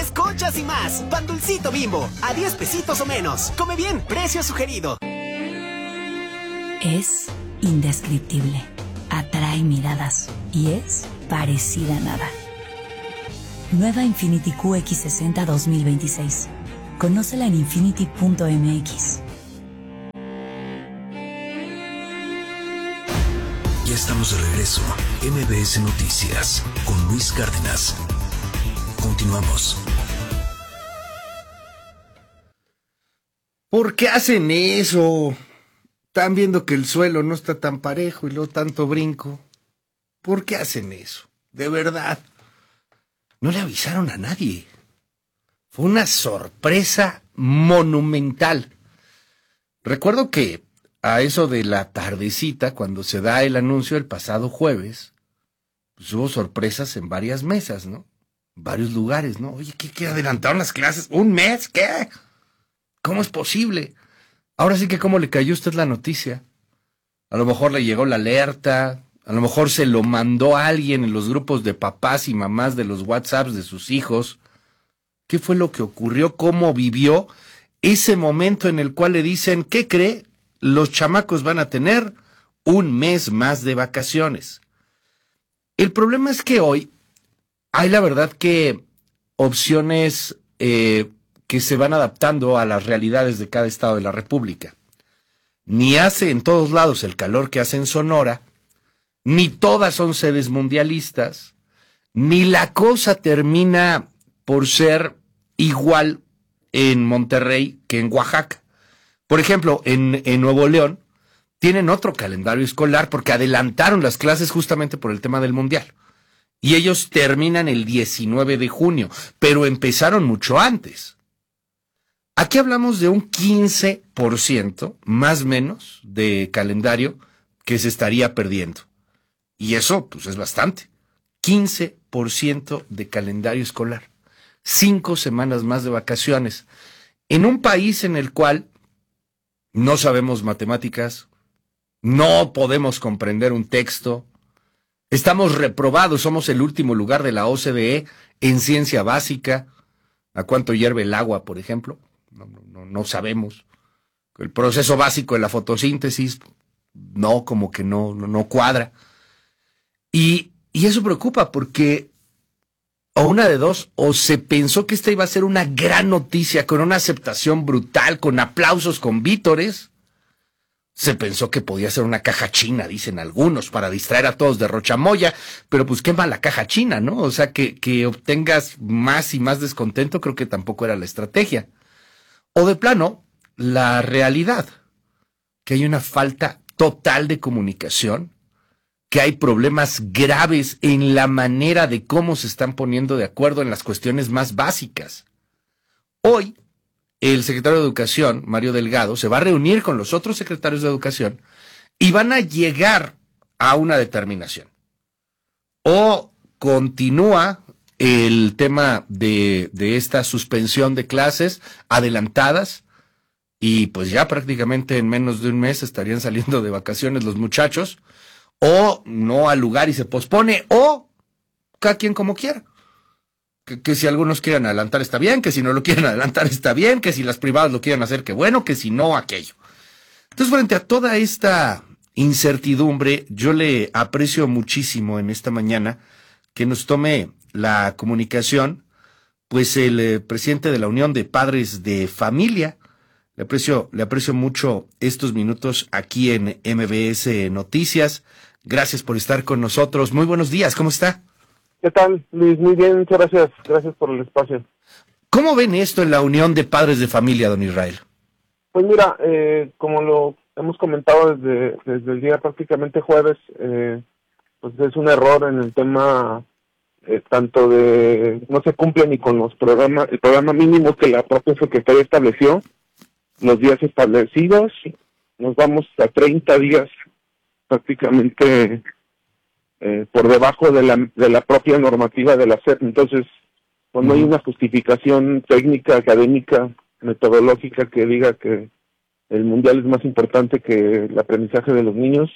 conchas y más. Pan Dulcito Bimbo, a 10 pesitos o menos. Come bien, precio sugerido. Es indescriptible, atrae miradas y es parecida a nada. Nueva Infiniti QX60 2026. Conócela en infiniti.mx. Ya estamos de regreso. MBS Noticias con Luis Cárdenas. Continuamos. ¿Por qué hacen eso? Están viendo que el suelo no está tan parejo y luego tanto brinco. ¿Por qué hacen eso? De verdad. No le avisaron a nadie. Fue una sorpresa monumental. Recuerdo que a eso de la tardecita, cuando se da el anuncio el pasado jueves, pues hubo sorpresas en varias mesas, ¿no? En varios lugares, ¿no? Oye, ¿qué adelantaron las clases? ¿Un mes? ¿Qué? ¿Cómo es posible? Ahora sí que cómo le cayó a usted la noticia. A lo mejor le llegó la alerta, a lo mejor se lo mandó a alguien en los grupos de papás y mamás de los WhatsApps de sus hijos. ¿Qué fue lo que ocurrió? ¿Cómo vivió ese momento en el cual le dicen, ¿qué cree? Los chamacos van a tener un mes más de vacaciones. El problema es que hoy hay la verdad que opciones que se van adaptando a las realidades de cada estado de la República. Ni hace en todos lados el calor que hace en Sonora, ni todas son sedes mundialistas, ni la cosa termina por ser igual en Monterrey que en Oaxaca. Por ejemplo, en Nuevo León tienen otro calendario escolar porque adelantaron las clases justamente por el tema del Mundial. Y ellos terminan el 19 de junio, pero empezaron mucho antes. Aquí hablamos de un 15%, más o menos, de calendario que se estaría perdiendo. Y eso, pues, es bastante. 15% de calendario escolar. 5 semanas más de vacaciones. En un país en el cual no sabemos matemáticas, no podemos comprender un texto, estamos reprobados, somos el último lugar de la OCDE en ciencia básica. ¿A cuánto hierve el agua, por ejemplo? No sabemos. El proceso básico de la fotosíntesis, como que no cuadra. Y eso preocupa porque, o una de dos, o se pensó que esta iba a ser una gran noticia con una aceptación brutal, con aplausos, con vítores. Se pensó que podía ser una caja china, dicen algunos, para distraer a todos de Rochamoya, pero pues qué mala caja china, ¿no? O sea, que obtengas más y más descontento, creo que tampoco era la estrategia. O de plano, la realidad, que hay una falta total de comunicación, que hay problemas graves en la manera de cómo se están poniendo de acuerdo en las cuestiones más básicas. Hoy, el secretario de Educación, Mario Delgado, se va a reunir con los otros secretarios de Educación y van a llegar a una determinación. O continúa el tema de esta suspensión de clases adelantadas y pues ya prácticamente en menos de un mes estarían saliendo de vacaciones los muchachos, o no al lugar y se pospone, o cada quien como quiera. Que si algunos quieren adelantar está bien, que si no lo quieren adelantar está bien, que si las privadas lo quieren hacer, que bueno, que si no, aquello. Entonces, frente a toda esta incertidumbre, yo le aprecio muchísimo en esta mañana que nos tome la comunicación, pues el presidente de la Unión de Padres de Familia. Le aprecio mucho estos minutos aquí en MBS Noticias. Gracias por estar con nosotros. Muy buenos días, ¿cómo está? ¿Qué tal, Luis? Muy bien, muchas gracias. Gracias por el espacio. ¿Cómo ven esto en la Unión de Padres de Familia, don Israel? Pues mira, como lo hemos comentado desde el día prácticamente jueves, pues es un error en el tema tanto de no se cumple ni con el programa mínimo que la propia Secretaría estableció, los días establecidos, nos vamos a 30 días prácticamente por debajo de la propia normativa de la SEP. Entonces, pues no hay una justificación técnica, académica, metodológica que diga que el mundial es más importante que el aprendizaje de los niños.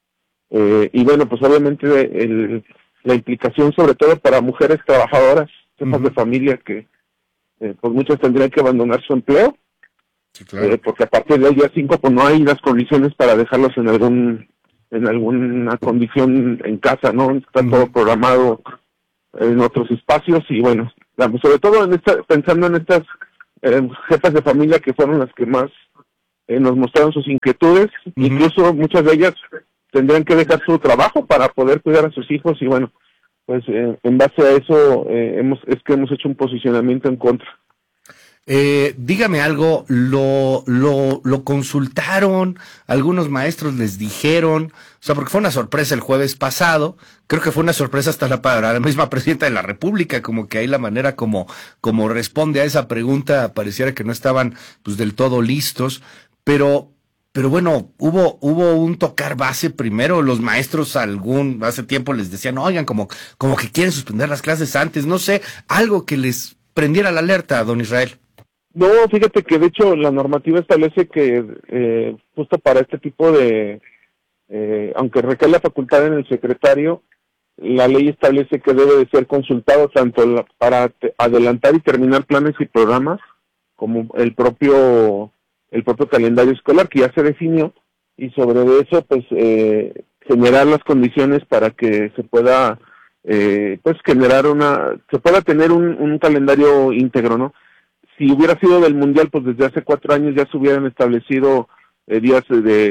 Y bueno, pues obviamente la implicación sobre todo para mujeres trabajadoras, jefas de familia que pues muchas tendrían que abandonar su empleo, Sí, claro. porque a partir del día 5 pues no hay las condiciones para dejarlos en alguna condición en casa, ¿no? Está todo programado en otros espacios y bueno, sobre todo pensando en estas jefas de familia que fueron las que más nos mostraron sus inquietudes, incluso muchas de ellas tendrían que dejar su trabajo para poder cuidar a sus hijos y bueno, pues en base a eso hemos hecho un posicionamiento en contra. Dígame algo, ¿lo consultaron? ¿Algunos maestros les dijeron? O sea, porque fue una sorpresa el jueves pasado, creo que fue una sorpresa hasta para la misma presidenta de la República, como que ahí la manera como responde a esa pregunta pareciera que no estaban pues del todo listos, pero bueno, hubo un tocar base primero, los maestros hace tiempo les decían, oigan, como que quieren suspender las clases antes, no sé, algo que les prendiera la alerta, don Israel. No, fíjate que de hecho la normativa establece que justo para este tipo de, aunque recae la facultad en el secretario, la ley establece que debe de ser consultado tanto para adelantar y terminar planes y programas, como el propio calendario escolar que ya se definió, y sobre eso pues generar las condiciones para que se pueda pues se pueda tener un calendario íntegro, ¿no? Si hubiera sido del Mundial, pues desde hace 4 años ya se hubieran establecido días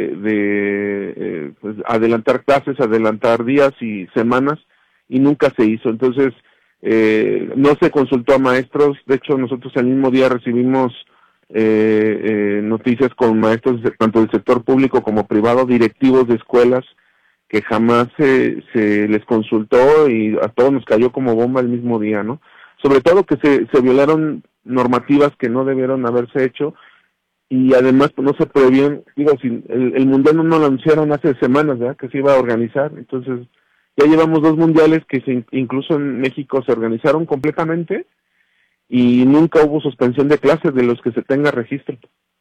de pues adelantar clases, adelantar días y semanas, y nunca se hizo. Entonces, no se consultó a maestros. De hecho, nosotros el mismo día recibimos noticias con maestros tanto del sector público como privado, directivos de escuelas, que jamás se les consultó y a todos nos cayó como bomba el mismo día, ¿no? Sobre todo que se violaron normativas que no debieron haberse hecho y además pues no se previeron, si el mundial no lo anunciaron hace semanas, ¿verdad? Que se iba a organizar, entonces ya llevamos 2 mundiales que incluso en México se organizaron completamente y nunca hubo suspensión de clases de los que se tenga registro.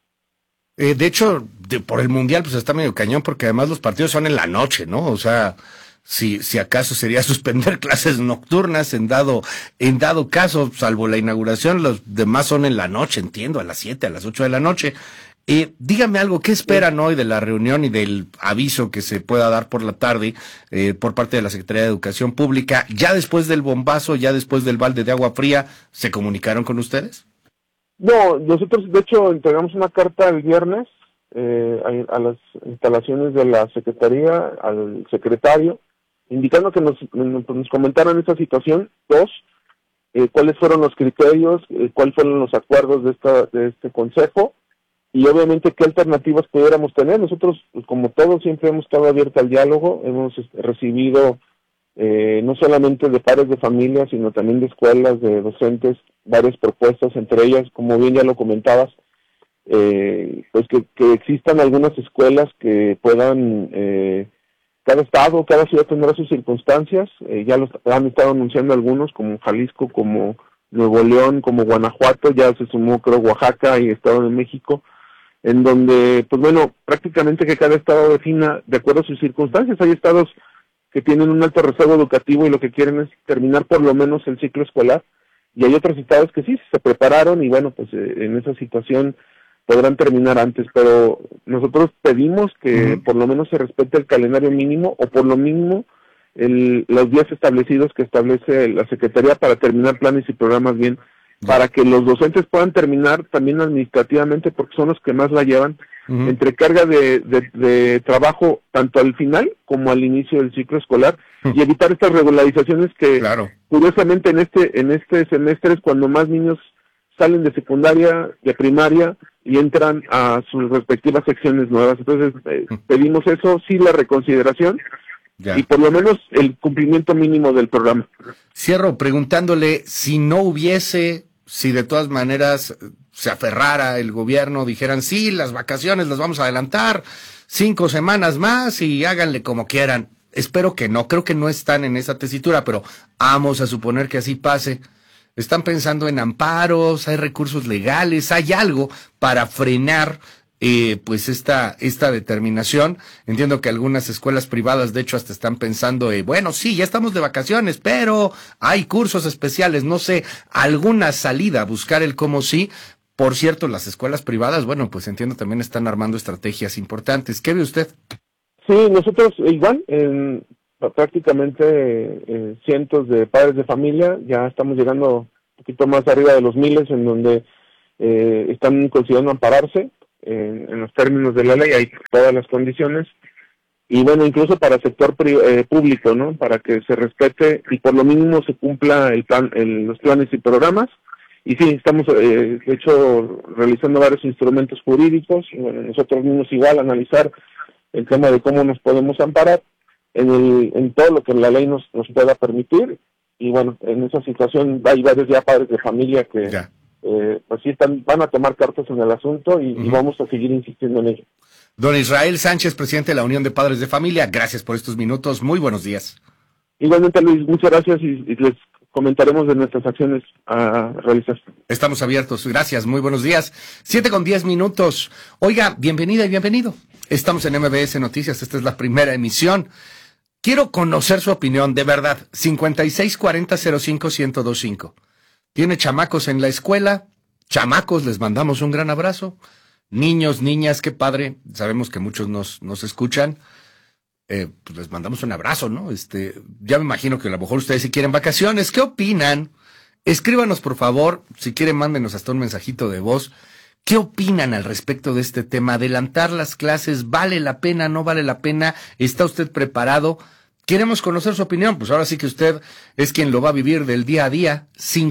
De hecho, por el mundial pues está medio cañón porque además los partidos son en la noche, ¿no? O sea, si acaso sería suspender clases nocturnas en dado caso, salvo la inauguración, los demás son en la noche, entiendo, a las 7, a las 8 de la noche. Dígame algo, ¿qué esperan hoy de la reunión y del aviso que se pueda dar por la tarde por parte de la Secretaría de Educación Pública? ¿Ya después del bombazo, ya después del balde de agua fría, se comunicaron con ustedes? No, nosotros de hecho entregamos una carta el viernes a las instalaciones de la Secretaría, al secretario, indicando que nos comentaran esta situación. 2, cuáles fueron los criterios, cuáles fueron los acuerdos de este consejo y obviamente qué alternativas pudiéramos tener. Nosotros, pues, como todos, siempre hemos estado abiertos al diálogo, hemos recibido no solamente de padres de familia, sino también de escuelas, de docentes, varias propuestas, entre ellas, como bien ya lo comentabas, pues que existan algunas escuelas que puedan, cada estado, cada ciudad tendrá sus circunstancias, ya los han estado anunciando algunos, como Jalisco, como Nuevo León, como Guanajuato, ya se sumó creo Oaxaca y Estado de México, en donde, pues bueno, prácticamente que cada estado defina de acuerdo a sus circunstancias. Hay estados que tienen un alto rezago educativo y lo que quieren es terminar por lo menos el ciclo escolar, y hay otros estados que sí, se prepararon y bueno, pues en esa situación podrán terminar antes, pero nosotros pedimos que por lo menos se respete el calendario mínimo o por lo mínimo los días establecidos que establece la Secretaría para terminar planes y programas bien, para que los docentes puedan terminar también administrativamente, porque son los que más la llevan, entre carga de trabajo tanto al final como al inicio del ciclo escolar, y evitar estas regularizaciones que curiosamente en este semestre es cuando más niños salen de secundaria, de primaria y entran a sus respectivas secciones nuevas. Entonces pedimos eso, sí, la reconsideración y por lo menos el cumplimiento mínimo del programa. Cierro preguntándole si de todas maneras se aferrara el gobierno, dijeran sí, las vacaciones las vamos a adelantar 5 semanas más y háganle como quieran. Espero que no, creo que no están en esa tesitura, pero vamos a suponer que así pase. ¿Están pensando en amparos? ¿Hay recursos legales? ¿Hay algo para frenar pues esta determinación. Entiendo que algunas escuelas privadas, de hecho, hasta están pensando, bueno, sí, ya estamos de vacaciones, pero hay cursos especiales, no sé, alguna salida, buscar el cómo sí. Por cierto, las escuelas privadas, bueno, pues entiendo también están armando estrategias importantes. ¿Qué ve usted? Sí, nosotros igual, prácticamente cientos de padres de familia, ya estamos llegando un poquito más arriba de los miles, en donde están considerando ampararse en los términos de la ley, hay todas las condiciones, y bueno, incluso para el sector público, ¿no? Para que se respete y por lo mínimo se cumpla los planes y programas. Y sí, estamos, de hecho, realizando varios instrumentos jurídicos, y bueno, nosotros mismos igual analizar el tema de cómo nos podemos amparar en todo lo que la ley nos pueda permitir. Y bueno, en esa situación hay varios ya padres de familia que pues sí van a tomar cartas en el asunto y vamos a seguir insistiendo en ello. Don Israel Sánchez, presidente de la Unión de Padres de Familia, gracias por estos minutos, muy buenos días. Igualmente, Luis, muchas gracias y les comentaremos de nuestras acciones a realizar. Estamos abiertos, gracias, muy buenos días. 7:10. Oiga, bienvenida y bienvenido. Estamos en MBS Noticias, esta es la primera emisión. Quiero conocer su opinión, de verdad, 5640-05-1025. ¿Tiene chamacos en la escuela? Chamacos, les mandamos un gran abrazo. Niños, niñas, qué padre, sabemos que muchos nos escuchan. Pues les mandamos un abrazo, ¿no? Ya me imagino que a lo mejor ustedes si quieren vacaciones. ¿Qué opinan? Escríbanos, por favor. Si quieren, mándenos hasta un mensajito de voz. ¿Qué opinan al respecto de este tema? ¿Adelantar las clases? ¿Vale la pena? ¿No vale la pena? ¿Está usted preparado? Queremos conocer su opinión. Pues ahora sí que usted es quien lo va a vivir del día a día.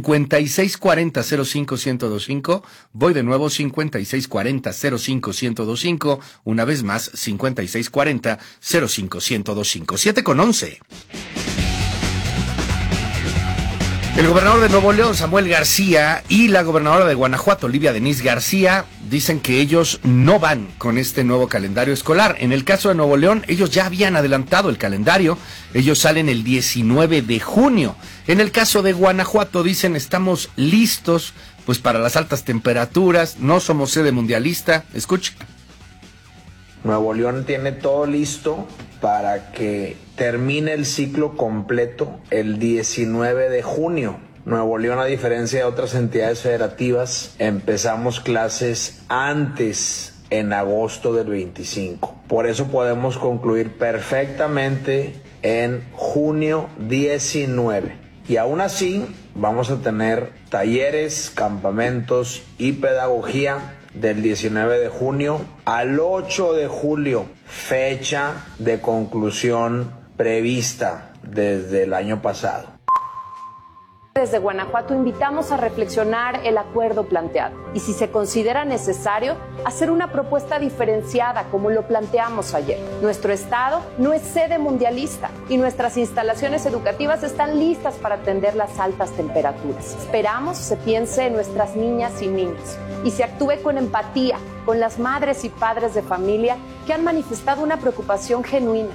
5640-05-1025. Voy de nuevo, 5640-05-1025. Una vez más, 5640-05-1025. 7:11. El gobernador de Nuevo León, Samuel García, y la gobernadora de Guanajuato, Olivia Denise García, dicen que ellos no van con este nuevo calendario escolar. En el caso de Nuevo León, ellos ya habían adelantado el calendario. Ellos salen el 19 de junio. En el caso de Guanajuato, dicen, estamos listos pues para las altas temperaturas, no somos sede mundialista. Escuche. Nuevo León tiene todo listo para que termine el ciclo completo el 19 de junio. Nuevo León, a diferencia de otras entidades federativas, empezamos clases antes, en agosto del 25. Por eso podemos concluir perfectamente en junio 19. Y aún así, vamos a tener talleres, campamentos y pedagogía del 19 de junio al 8 de julio, fecha de conclusión prevista desde el año pasado. Desde Guanajuato invitamos a reflexionar el acuerdo planteado y, si se considera necesario, hacer una propuesta diferenciada como lo planteamos ayer. Nuestro estado no es sede mundialista y nuestras instalaciones educativas están listas para atender las altas temperaturas. Esperamos se piense en nuestras niñas y niños y se actúe con empatía con las madres y padres de familia que han manifestado una preocupación genuina.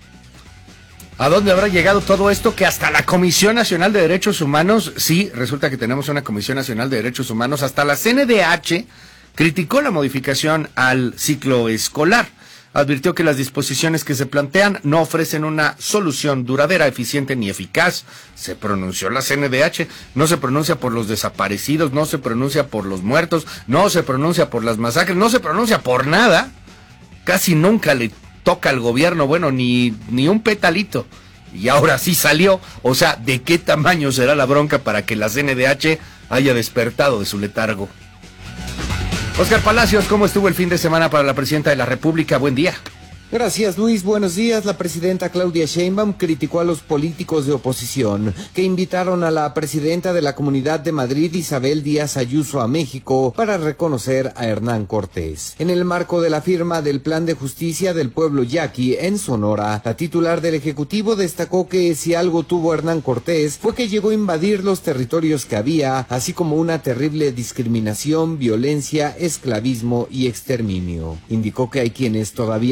¿A dónde habrá llegado todo esto? Que hasta la Comisión Nacional de Derechos Humanos, sí, resulta que tenemos una Comisión Nacional de Derechos Humanos, hasta la CNDH criticó la modificación al ciclo escolar. Advirtió que las disposiciones que se plantean no ofrecen una solución duradera, eficiente ni eficaz. Se pronunció la CNDH, no se pronuncia por los desaparecidos, no se pronuncia por los muertos, no se pronuncia por las masacres, no se pronuncia por nada. Casi nunca le toca al gobierno, bueno, ni un petalito. Y ahora sí salió. O sea, ¿de qué tamaño será la bronca para que la CNDH haya despertado de su letargo? Óscar Palacios, ¿cómo estuvo el fin de semana para la presidenta de la República? Buen día. Gracias, Luis. Buenos días. La presidenta Claudia Sheinbaum criticó a los políticos de oposición que invitaron a la presidenta de la Comunidad de Madrid, Isabel Díaz Ayuso, a México para reconocer a Hernán Cortés. En el marco de la firma del Plan de Justicia del Pueblo Yaqui en Sonora, la titular del Ejecutivo destacó que si algo tuvo Hernán Cortés fue que llegó a invadir los territorios que había, así como una terrible discriminación, violencia, esclavismo y exterminio. Indicó que hay quienes todavía piensan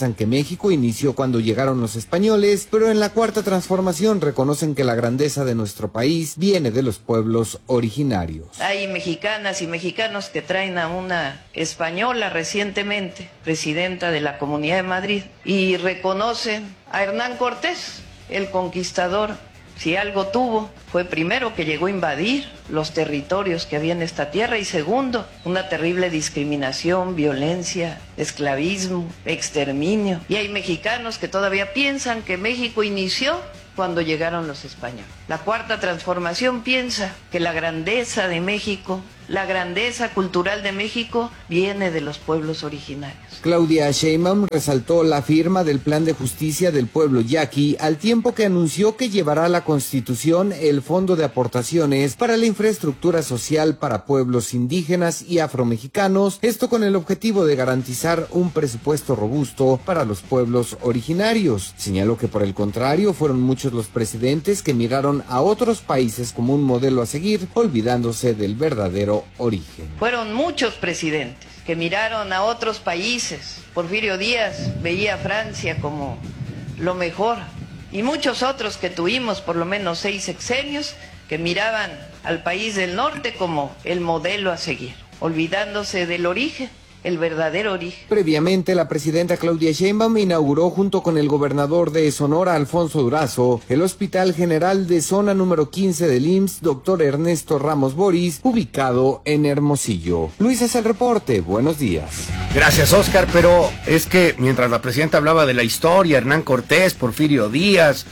piensan que México inició cuando llegaron los españoles, pero en la Cuarta Transformación reconocen que la grandeza de nuestro país viene de los pueblos originarios. Hay mexicanas y mexicanos que traen a una española recientemente, presidenta de la Comunidad de Madrid, y reconocen a Hernán Cortés, el conquistador. Si algo tuvo, fue primero que llegó a invadir los territorios que había en esta tierra y segundo, una terrible discriminación, violencia, esclavismo, exterminio. Y hay mexicanos que todavía piensan que México inició cuando llegaron los españoles. La Cuarta Transformación piensa que la grandeza de México, la grandeza cultural de México viene de los pueblos originarios. Claudia Sheinbaum resaltó la firma del Plan de Justicia del Pueblo Yaqui, al tiempo que anunció que llevará a la Constitución el Fondo de Aportaciones para la Infraestructura Social para Pueblos Indígenas y Afromexicanos, esto con el objetivo de garantizar un presupuesto robusto para los pueblos originarios. Señaló que por el contrario fueron muchos los presidentes que miraron a otros países como un modelo a seguir, olvidándose del verdadero origen. Fueron muchos presidentes que miraron a otros países. Porfirio Díaz veía a Francia como lo mejor y muchos otros que tuvimos por lo menos 6 sexenios que miraban al país del norte como el modelo a seguir, olvidándose del origen. El verdadero origen. Previamente, la presidenta Claudia Sheinbaum inauguró junto con el gobernador de Sonora, Alfonso Durazo, el Hospital General de Zona número 15 del IMSS, Dr. Ernesto Ramos Boris, ubicado en Hermosillo. Luis es el reporte, buenos días. Gracias, Oscar, pero es que mientras la presidenta hablaba de la historia, Hernán Cortés, Porfirio Díaz,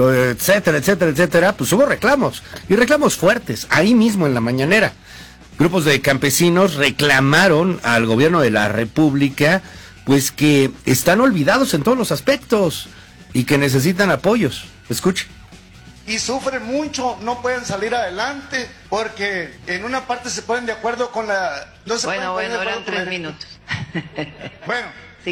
etcétera, pues hubo reclamos, y reclamos fuertes, ahí mismo en la mañanera. Grupos de campesinos reclamaron al gobierno de la República, pues que están olvidados en todos los aspectos y que necesitan apoyos. Escuche. Y sufren mucho, no pueden salir adelante, porque en una parte se ponen de acuerdo con la... No se bueno, eran 3 minutos. Bueno, si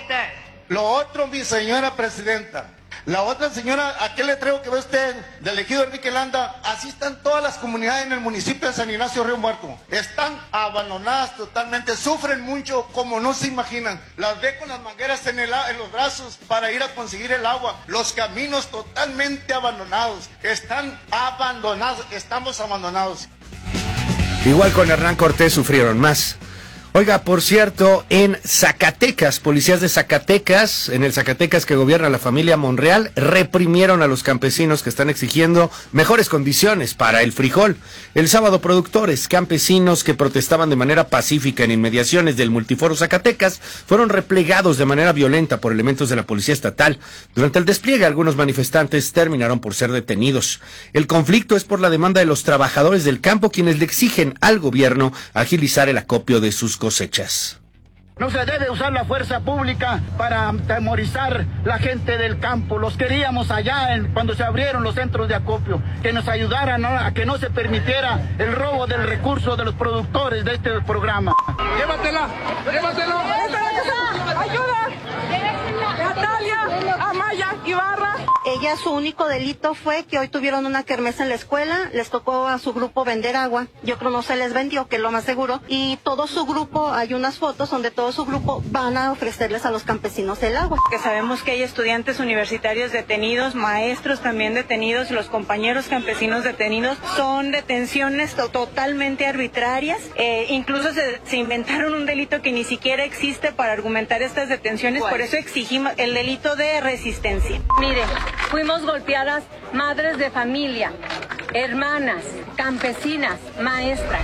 lo otro, mi señora presidenta, la otra señora, aquel letrero que ve usted del ejido Enrique Landa, así están todas las comunidades en el municipio de San Ignacio Río Muerto. Están abandonadas totalmente, sufren mucho como no se imaginan. Las ve con las mangueras en los brazos para ir a conseguir el agua. Los caminos totalmente abandonados. Están abandonados, estamos abandonados. Igual con Hernán Cortés sufrieron más. Oiga, por cierto, en Zacatecas, policías de Zacatecas, en el Zacatecas que gobierna la familia Monreal, reprimieron a los campesinos que están exigiendo mejores condiciones para el frijol. El sábado, productores campesinos que protestaban de manera pacífica en inmediaciones del Multiforo Zacatecas fueron replegados de manera violenta por elementos de la policía estatal. Durante el despliegue, algunos manifestantes terminaron por ser detenidos. El conflicto es por la demanda de los trabajadores del campo, quienes le exigen al gobierno agilizar el acopio de sus cosechas. No se debe usar la fuerza pública para atemorizar la gente del campo. Los queríamos allá cuando se abrieron los centros de acopio, que nos ayudaran a que no se permitiera el robo del recurso de los productores de este programa. ¡Llévatela! ¡Ayuda! Natalia Amaya Ibarra. Ella, su único delito fue que hoy tuvieron una kermés en la escuela, les tocó a su grupo vender agua, yo creo no se les vendió, que es lo más seguro, y todo su grupo, hay unas fotos donde todo su grupo van a ofrecerles a los campesinos el agua. Que sabemos que hay estudiantes universitarios detenidos, maestros también detenidos, los compañeros campesinos detenidos, son detenciones totalmente arbitrarias, incluso se inventaron un delito que ni siquiera existe para argumentar estas detenciones. ¿Cuál? Por eso exigimos el delito de resistencia. Mire, fuimos golpeadas madres de familia, hermanas, campesinas, maestras.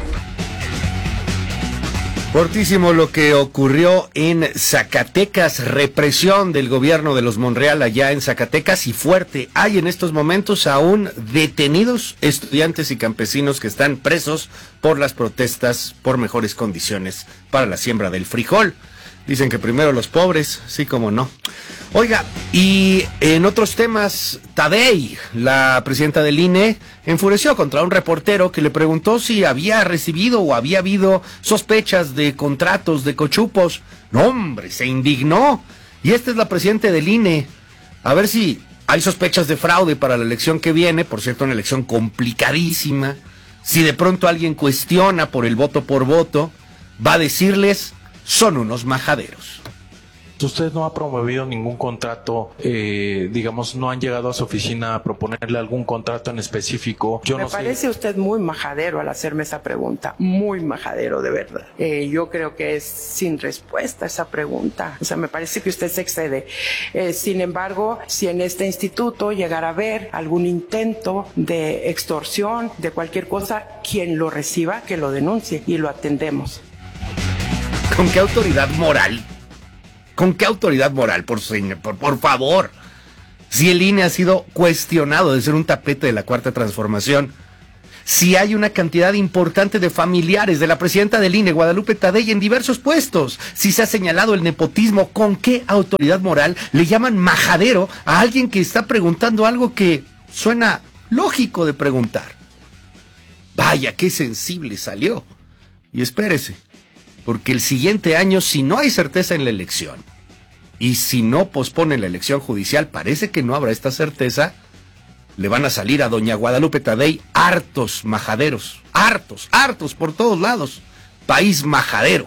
Fortísimo lo que ocurrió en Zacatecas, represión del gobierno de los Monreal allá en Zacatecas, y fuerte. Hay en estos momentos aún detenidos estudiantes y campesinos que están presos por las protestas por mejores condiciones para la siembra del frijol. Dicen que primero los pobres, sí como no. Oiga, y en otros temas, Tadei, la presidenta del INE, enfureció contra un reportero que le preguntó si había recibido o había habido sospechas de contratos de cochupos. No, hombre, se indignó. Y esta es la presidenta del INE. A ver si hay sospechas de fraude para la elección que viene, por cierto, una elección complicadísima. Si de pronto alguien cuestiona por el voto por voto, va a decirles, son unos majaderos. Usted no ha promovido ningún contrato, digamos, no han llegado a su oficina a proponerle algún contrato en específico. Me parece usted muy majadero al hacerme esa pregunta, muy majadero, de verdad. Yo creo que es sin respuesta esa pregunta. O sea, me parece que usted se excede. Sin embargo, si en este instituto llegara a haber algún intento de extorsión, de cualquier cosa, quien lo reciba, que lo denuncie y lo atendemos. ¿Con qué autoridad moral? ¿Con qué autoridad moral? Por favor. Si el INE ha sido cuestionado de ser un tapete de la Cuarta Transformación, si hay una cantidad importante de familiares de la presidenta del INE, Guadalupe Tadei, en diversos puestos, si se ha señalado el nepotismo, ¿con qué autoridad moral le llaman majadero a alguien que está preguntando algo que suena lógico de preguntar? Vaya, qué sensible salió. Y espérese, porque el siguiente año, si no hay certeza en la elección, y si no posponen la elección judicial, parece que no habrá esta certeza, le van a salir a doña Guadalupe Tadei hartos majaderos, hartos por todos lados. País majadero.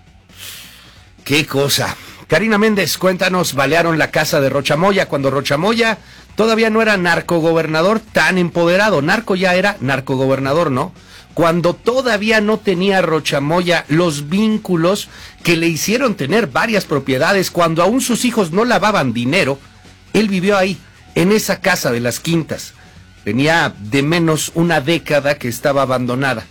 ¡Qué cosa! Karina Méndez, cuéntanos, balearon la casa de Rocha Moya cuando Rocha Moya todavía no era narcogobernador tan empoderado. Narco ya era narcogobernador, ¿no? Cuando todavía no tenía Rocha Moya los vínculos que le hicieron tener varias propiedades, cuando aún sus hijos no lavaban dinero, él vivió ahí, en esa casa de las Quintas. Tenía de menos una década que estaba abandonada.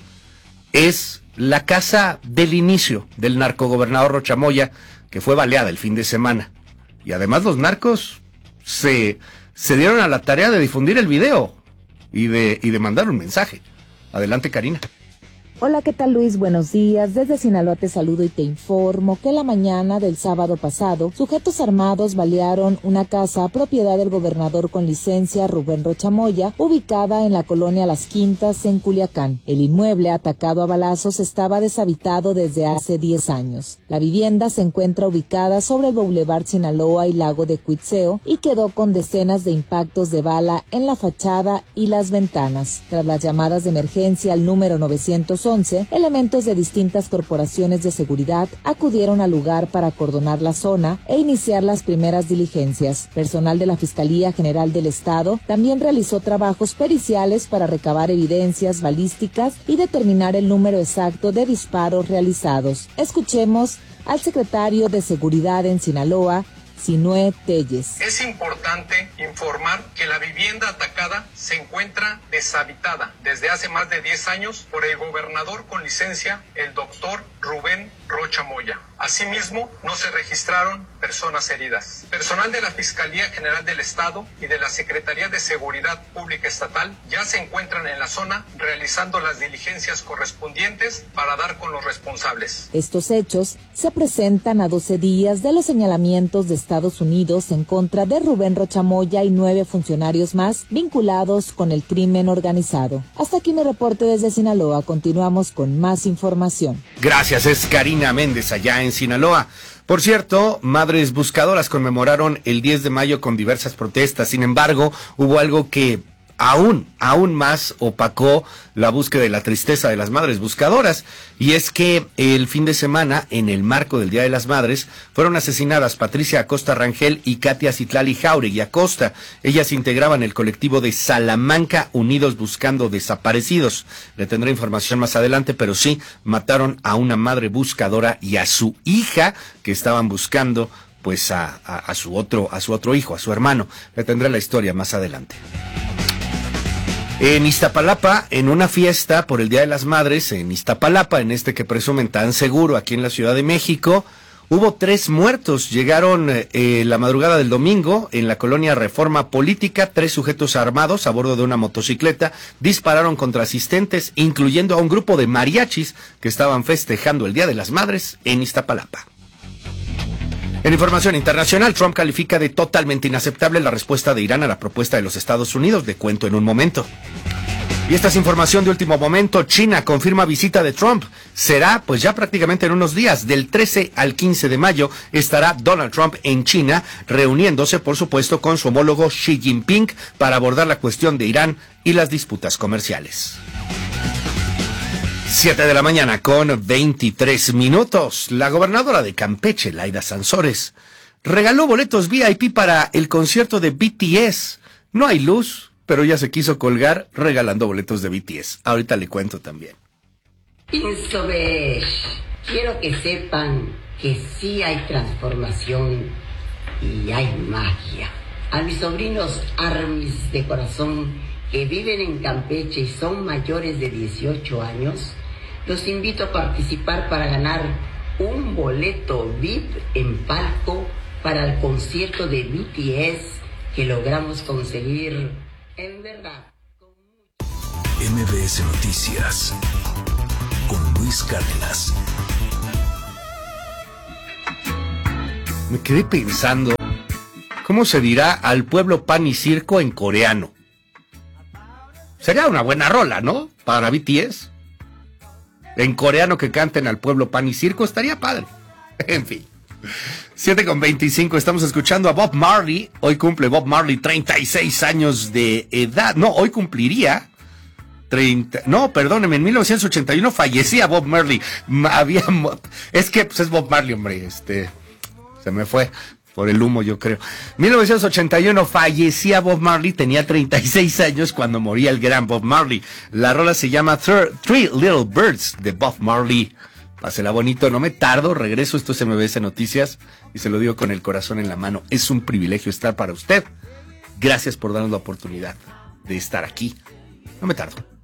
Es la casa del inicio del narcogobernador Rocha Moya, que fue baleada el fin de semana. Y además los narcos se dieron a la tarea de difundir el video y de mandar un mensaje. Adelante, Karina. Hola, ¿qué tal, Luis? Buenos días. Desde Sinaloa te saludo y te informo que la mañana del sábado pasado, sujetos armados balearon una casa propiedad del gobernador con licencia Rubén Rocha Moya, ubicada en la colonia Las Quintas, en Culiacán. El inmueble atacado a balazos estaba deshabitado desde hace 10 años. La vivienda se encuentra ubicada sobre el Boulevard Sinaloa y Lago de Cuitzeo y quedó con decenas de impactos de bala en la fachada y las ventanas. Tras las llamadas de emergencia al número 911, elementos de distintas corporaciones de seguridad acudieron al lugar para acordonar la zona e iniciar las primeras diligencias. Personal de la Fiscalía General del Estado también realizó trabajos periciales para recabar evidencias balísticas y determinar el número exacto de disparos realizados. Escuchemos al secretario de Seguridad en Sinaloa, Sinue Telles. Es importante informar que la vivienda atacada se encuentra deshabitada desde hace más de 10 años por el gobernador con licencia, el doctor Rubén Rocha Moya. Asimismo, no se registraron personas heridas. Personal de la Fiscalía General del Estado y de la Secretaría de Seguridad Pública Estatal ya se encuentran en la zona realizando las diligencias correspondientes para dar con los responsables. Estos hechos se presentan a 12 días de los señalamientos de Estados Unidos en contra de Rubén Rocha Moya y 9 funcionarios más vinculados con el crimen organizado. Hasta aquí mi reporte desde Sinaloa. Continuamos con más información. Gracias, es Karina Méndez allá en Sinaloa. Por cierto, Madres Buscadoras conmemoraron el 10 de mayo con diversas protestas. Sin embargo, hubo algo que aún más opacó la búsqueda de la tristeza de las Madres Buscadoras, y es que el fin de semana, en el marco del Día de las Madres, fueron asesinadas Patricia Acosta Rangel y Katia Citlali Jauregui Acosta. Ellas integraban el colectivo de Salamanca Unidos Buscando Desaparecidos. Le tendré información más adelante, pero sí, mataron a una madre buscadora y a su hija, que estaban buscando pues a su otro hijo, a su hermano. Le tendré la historia más adelante. En Iztapalapa, en una fiesta por el Día de las Madres, en Iztapalapa, en este que presumen tan seguro aquí en la Ciudad de México, hubo 3 muertos. Llegaron la madrugada del domingo en la colonia Reforma Política, 3 sujetos armados a bordo de una motocicleta dispararon contra asistentes, incluyendo a un grupo de mariachis que estaban festejando el Día de las Madres en Iztapalapa. En información internacional, Trump califica de totalmente inaceptable la respuesta de Irán a la propuesta de los Estados Unidos. Le cuento en un momento. Y esta es información de último momento. China confirma visita de Trump. Será pues ya prácticamente en unos días. Del 13 al 15 de mayo estará Donald Trump en China, reuniéndose por supuesto con su homólogo Xi Jinping para abordar la cuestión de Irán y las disputas comerciales. 7 de la mañana con 23 minutos. La gobernadora de Campeche, Laida Sansores, regaló boletos VIP para el concierto de BTS. No hay luz, pero ya se quiso colgar regalando boletos de BTS. Ahorita le cuento también. Insobesh, quiero que sepan que sí hay transformación y hay magia. A mis sobrinos Armis de corazón que viven en Campeche y son mayores de 18 años, los invito a participar para ganar un boleto VIP en palco para el concierto de BTS que logramos conseguir en verdad. MBS Noticias con Luis Cárdenas. Me quedé pensando, ¿cómo se dirá al pueblo pan y circo en coreano? Sería una buena rola, ¿no? Para BTS. En coreano que canten al pueblo pan y circo estaría padre. En fin. 7:25, estamos escuchando a Bob Marley. Hoy cumple Bob Marley 36 años de edad. No, hoy cumpliría 30... No, perdóneme, en 1981 fallecía Bob Marley. Es que pues, es Bob Marley, hombre. Se me fue por el humo, yo creo. 1981 fallecía Bob Marley, tenía 36 años cuando moría el gran Bob Marley. La rola se llama Three Little Birds de Bob Marley. Pásela bonito, no me tardo, regreso, esto es MBS Noticias y se lo digo con el corazón en la mano. Es un privilegio estar para usted. Gracias por darnos la oportunidad de estar aquí. No me tardo.